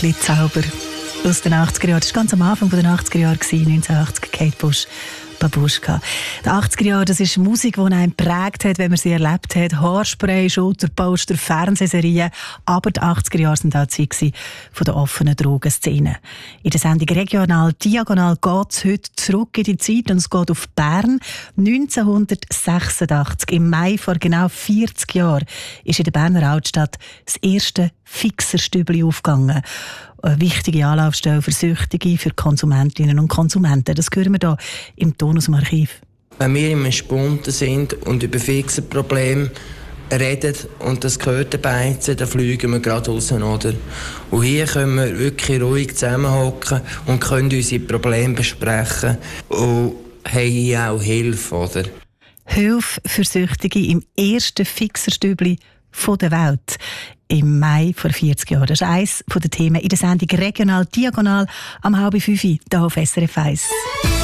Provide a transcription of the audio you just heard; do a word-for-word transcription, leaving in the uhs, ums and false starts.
Zauber aus den achtziger Jahren. Das war ganz am Anfang der achtziger Jahre, neunzehnhundertachtzig, Kate Bush. Babuschka. Die achtziger Jahre, das ist Musik, die einen geprägt hat, wenn man sie erlebt hat. Haarspray, Schulterposter, Fernsehserien. Aber die achtziger Jahre waren auch die Zeit von der offenen Drogenszene. In der Sendung «Regional Diagonal» geht es heute zurück in die Zeit und es geht auf Bern. neunzehnhundertsechsundachtzig, im Mai vor genau vierzig Jahren, ist in der Berner Altstadt das erste Fixerstübli aufgegangen. Eine wichtige Anlaufstelle für Süchtige, für Konsumentinnen und Konsumenten. Das hören wir hier im Ton aus dem Archiv. Wenn wir im Spunten sind und über Fixerprobleme reden und das gehört dabei, dann fliegen wir gerade raus, oder? Und hier können wir wirklich ruhig zusammenhocken und können unsere Probleme besprechen und haben hier auch Hilfe, oder? Hilfe für Süchtige im ersten Fixerstübli von der Welt. Im Mai vor vierzig Jahren. Das ist eines der Themen in der Sendung «Regional Diagonal» am halb fünf hier auf S R F eins.